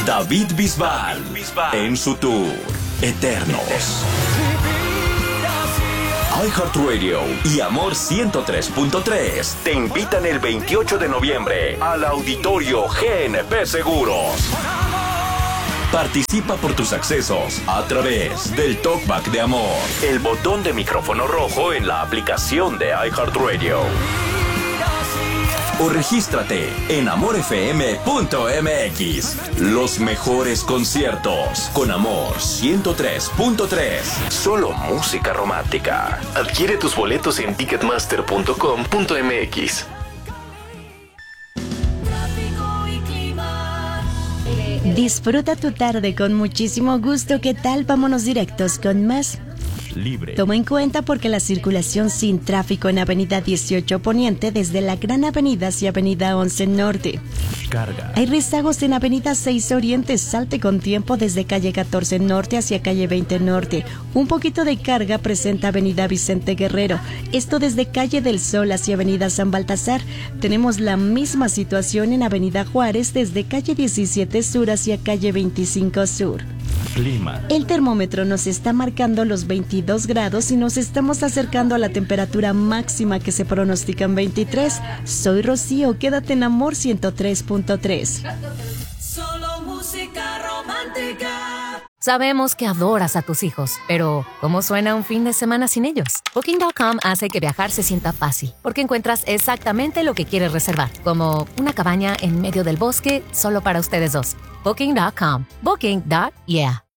David Bisbal en su tour Eternos. iHeartRadio y Amor 103.3 te invitan el 28 de noviembre al Auditorio GNP Seguros. Participa por tus accesos a través del Talkback de Amor, el botón de micrófono rojo en la aplicación de iHeartRadio. O regístrate en amorfm.mx. Los mejores conciertos con Amor 103.3. Solo música romántica. Adquiere tus boletos en ticketmaster.com.mx. Disfruta tu tarde con muchísimo gusto. ¿Qué tal? Vámonos directos con más. Libre. Toma en cuenta porque la circulación sin tráfico en Avenida 18 Poniente desde la Gran Avenida hacia Avenida 11 Norte. Carga. Hay rezagos en Avenida 6 Oriente. Salte con tiempo desde calle 14 Norte hacia calle 20 Norte. Un poquito de carga presenta Avenida Vicente Guerrero. Esto desde calle del Sol hacia Avenida San Baltasar. Tenemos la misma situación en Avenida Juárez desde calle 17 Sur hacia calle 25 Sur. Clima. El termómetro nos está marcando los 22 grados y nos estamos acercando a la temperatura máxima que se pronostica en 23. Soy Rocío, quédate en Amor 103.3. Solo música romántica. Sabemos que adoras a tus hijos, pero ¿cómo suena un fin de semana sin ellos? Booking.com hace que viajar se sienta fácil, porque encuentras exactamente lo que quieres reservar, como una cabaña en medio del bosque solo para ustedes dos. Booking.com. Booking.yeah.